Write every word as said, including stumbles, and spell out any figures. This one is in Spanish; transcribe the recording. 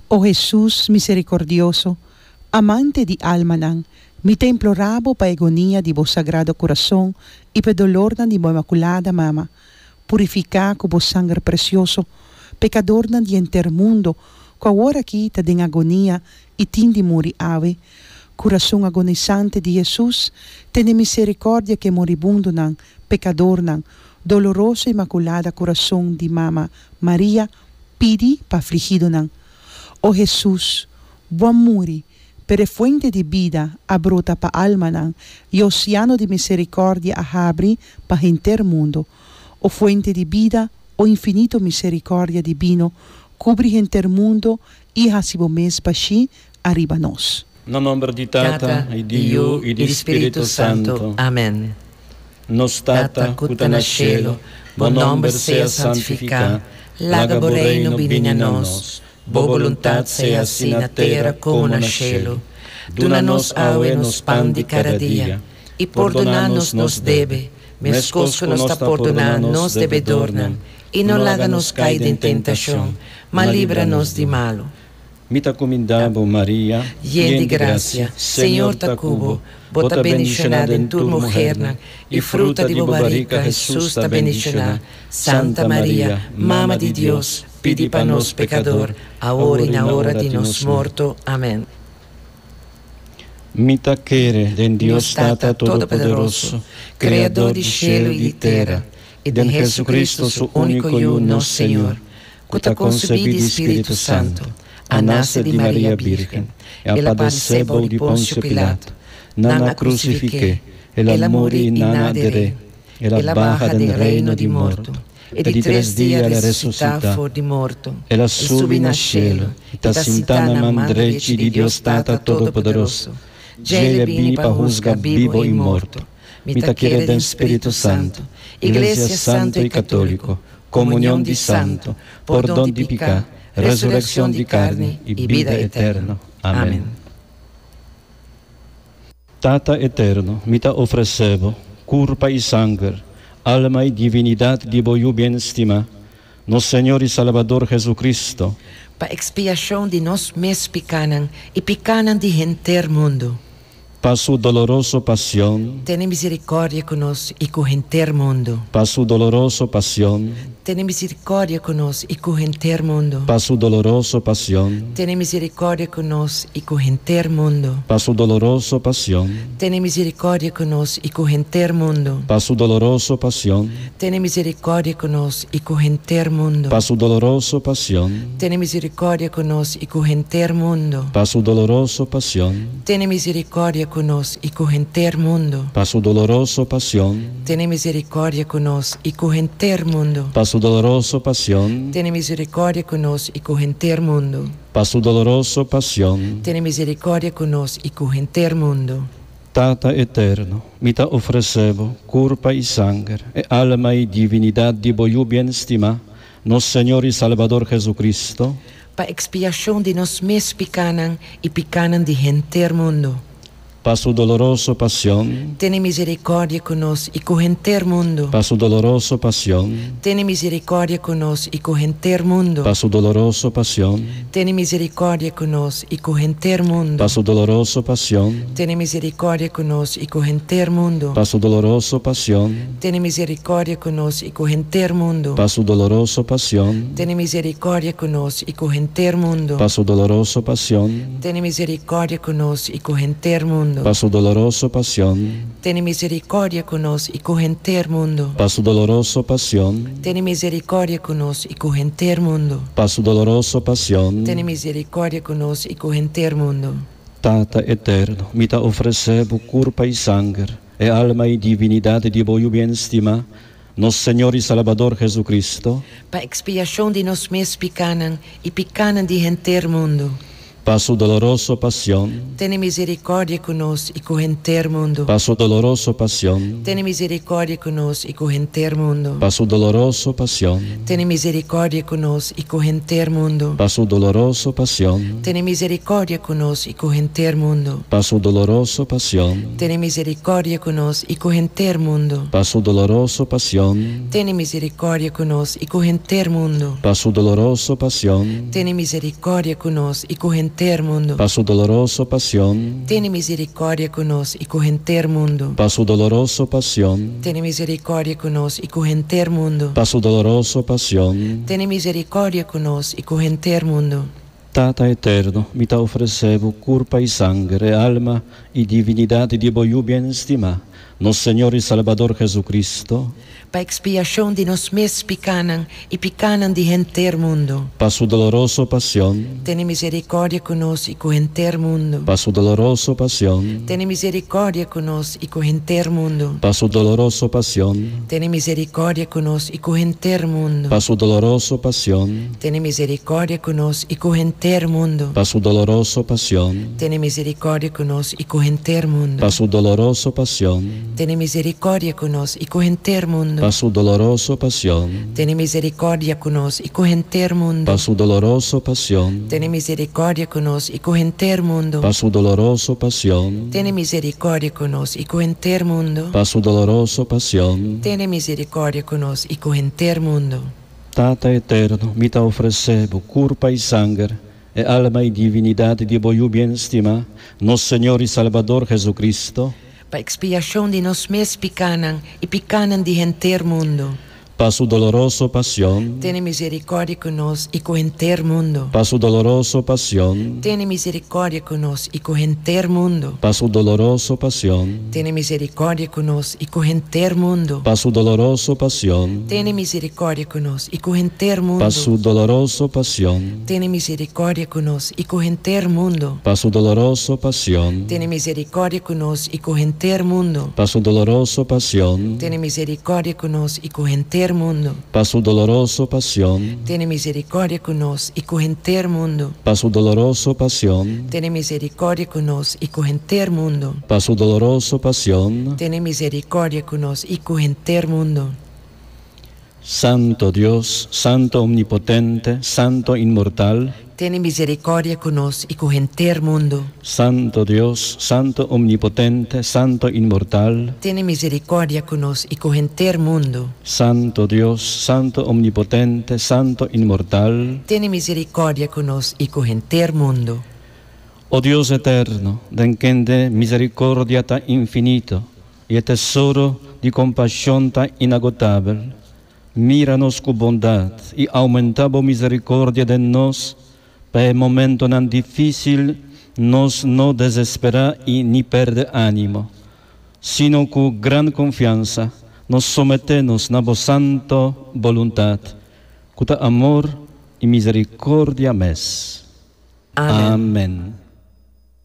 Oh Jesús misericordioso, amante di alma, mi te implorabo pa agonia di vos sagrado corazón y pe dolor di bo inmaculada mama, purifica con vos sangue precioso, pecador di enter mundo, qua ora quita din agonia y tindi muri ave, corazón agonizante di Jesús, tene misericordia que moribundo nan, pecador nan, doloroso inmaculada corazón di mama María, pidi pa afligido nan. Oh Jesús, buen muri, per fuente di vida abrota pa alma nan, y océano de misericordia ahabri pa enter mundo. O fuente di vida, o infinito misericordia divino, cubri enter mundo, y hasibo mes pa shi arriba nos. No nombre di Tata, e di Dio, e di Spirito Santo. Amen. Nos Tata, cuta na cielo, bon nombre sea santificato, laga reino bini a nos, bo voluntad sea assim na terra como na cielo. Dona-nos aue nos pan de cada dia, e perdona-nos nos debe, mescos que nos está perdonando nos devedornan, e não laga-nos cair em tentação, mas livra-nos de malo. Mita comindabo Maria, llena de gracia, Senhor ta cubo, bota bendicionada em tu mujer, e fruta de bobarica Jesus ta bendicionada. Santa Maria, Mama de Deus, pedi para nós pecador, agora e na hora de nos morto. Amém. Mita quere den Deus Tata Todo-Poderoso, Criador de cielo e de terra, e de Jesucristo, su único e uno Senhor, que ta concebido de Espírito Santo, a nasce de Maria Virgem, e a padeceu de Pôncio Pilato, nana crucifique, ela morì nana adere, ela barra del reino di morto, e di três dias ressuscita for de morto, ela subi na cielo, e ta sintana mandrete di Deus Tata Todo-Poderoso, Gele bini pa juzga vivo e morto, mita quiere del Espírito Santo, Iglesia Santo e Católico, comunión de santo, perdón de pecado, resurrección de carne y vida eterna. Amén. Tata eterno, mita ofrecebo, curpa y sangre, alma y divinidad de boyu bien estima, nos Señor y Salvador Jesucristo, pa expiação de nós mes picanan e picanan de enter mundo. Pa su doloroso pasión, Tene misericórdia conosco e com enter mundo. pa su doloroso pasión, Tene misericórdia conosco e com enter mundo. pa su doloroso pasión, Tene misericórdia conosco e com enter mundo. pa su doloroso pasión, Tene misericórdia conosco e com enter mundo. pa su doloroso pasión, Tene misericórdia conosco e com enter mundo. pa su doloroso pasión, Tene misericórdia conosco e com enter mundo. pa su doloroso pasión, Tene misericórdia conosco e com enter mundo. pa su doloroso pasión, Tene misericórdia conosco e com enter mundo. pa su doloroso pasión, Tene misericórdia conosco e com enter mundo. pa su doloroso pasión, Tene misericórdia conosco e com enter mundo. Tata eterno, mita ofrecebo, curpa y sangre, e alma y divinidad de boyu bien estima, nos Señor y Salvador Jesucristo, Pa expiação de nós mes picanan e picanan de enter mundo. pa su doloroso pasión, Tene misericórdia conosco e com enter mundo. pa su doloroso pasión, Tene misericórdia conosco e com enter mundo. pa su doloroso pasión, Tene misericórdia conosco e com enter mundo. pa su doloroso pasión, Tene misericórdia conosco e com enter mundo. pa su doloroso pasión, Tene misericórdia conosco e com enter mundo. pa su doloroso pasión, Tene misericórdia conosco e com enter mundo. pa su doloroso pasión, Tene misericórdia conosco e com enter mundo. pa su doloroso pasión, Tene misericórdia conosco e com enter mundo. pa su doloroso pasión, Tene misericórdia conosco e com enter mundo. pa su doloroso pasión, Tene misericórdia conosco e com enter mundo. Tata eterno, mita ofrecebo curpa y sangre, e alma y divinidad de boyu bien estima, nos Señor y Salvador Jesucristo, Pa expiação de nós mes picanan e picanan de enter mundo. Pa su doloroso pasión, Tiene misericordia conosco e con enter mundo. pa su doloroso pasión, Tiene misericordia conosco e con enter mundo. pa su doloroso pasión, Tiene misericordia conosco e con enter mundo. pa su doloroso pasión, Tiene misericordia conosco e con enter mundo. pa su doloroso pasión, Tiene misericordia conosco e con enter mundo. pa su doloroso pasión, Tiene misericordia conosco e con enter mundo. pa su doloroso pasión, Tiene misericordia conosco e con enter mundo. pa su doloroso pasión, Tiene misericordia conosco e con enter mundo. pa su doloroso pasión, Tiene misericordia conosco e con enter mundo. pa su doloroso pasión. Tiene misericordia conosco e con enter mundo. Tata eterno, mi ta ofrecevo curpa y sangre, alma y divinidad de voyu bien estima, nos Señor y Salvador Jesucristo, Pa expiación de nos mes picanan e picanan de enter mundo. pa su doloroso pasión, Tiene misericordia conosco e con enter mundo. pa su doloroso pasión, Tiene misericordia conosco e con enter mundo. pa su doloroso pasión, Tiene misericordia conosco e con enter mundo. pa su doloroso pasión, Tiene misericordia conosco e con enter mundo. pa su doloroso pasión, Tiene misericordia conosco e con enter mundo. pa su doloroso pasión, Tiene misericordia conosco e con enter mundo. pa su doloroso pasión, Tiene misericordia conosco e con enter mundo. pa su doloroso pasión, Tiene misericordia conosco e con enter mundo. pa su doloroso pasión, Tiene misericordia conosco e con enter mundo. pa su doloroso pasión. Tiene misericordia conosco e con enter mundo. Tata eterno, mi ta ofrecevo curpa y sangre, e alma y divinidad de voyu bien estima, nos Señor y Salvador Jesucristo, Pa expiación de nos mes picanan e picanan de enter mundo. pa su doloroso pasión, Tiene misericordia conosco e con enter mundo. pa su doloroso pasión, Tiene misericordia conosco e con enter mundo. pa su doloroso pasión, Tiene misericordia conosco e con enter mundo. pa su doloroso pasión, Tiene misericordia conosco e con enter mundo. pa su doloroso pasión, Tiene misericordia conosco e con enter mundo. pa su doloroso pasión, Tiene misericordia conosco e con enter mundo. pa su doloroso pasión, Tiene misericordia conosco e con enter mundo. pa su doloroso pasión, Tiene misericordia conosco e con enter mundo. pa su doloroso pasión, Tiene misericordia conosco e con enter mundo. pa su doloroso pasión. Tiene misericordia conosco e con enter mundo. Santo Dios, Santo Omnipotente, Santo Inmortal, Tiene misericordia conosco e con enter mundo. Santo Dios, Santo Omnipotente, Santo Inmortal, Tiene misericordia conosco e con enter mundo. Santo Dios, Santo Omnipotente, Santo Inmortal, Tiene misericordia conosco e con enter mundo. oh Dios eterno, den quien de misericordia tan infinito y tesoro de compasión tan inagotable, míranos con bondad y aumentabo misericordia de nos, para el momento tan difícil nos no desespera y ni perde ánimo, sino con gran confianza nos sometemos a vos santo voluntad, cuta amor y misericordia mes. Amén. Amén.